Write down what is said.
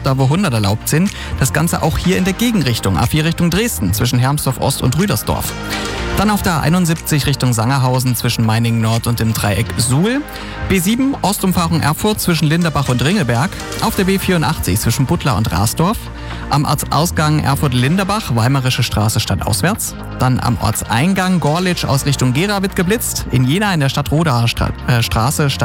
da wo 100 erlaubt sind. Das Ganze auch hier in der Gegenrichtung, A4 Richtung Dresden, zwischen Hermsdorf Ost und Rüdersdorf. Dann auf der A71 Richtung Sangerhausen zwischen Meiningen Nord und dem Dreieck Suhl. B7 Ostumfahrung Erfurt zwischen Linderbach und Ringelberg. Auf der B84 zwischen Butler und Rasdorf. Am Ortsausgang Erfurt-Linderbach, Weimarische Straße stadtauswärts. Dann am Ortseingang Gorlitz aus Richtung Gera wird geblitzt. In Jena in der Stadtrodaer Straße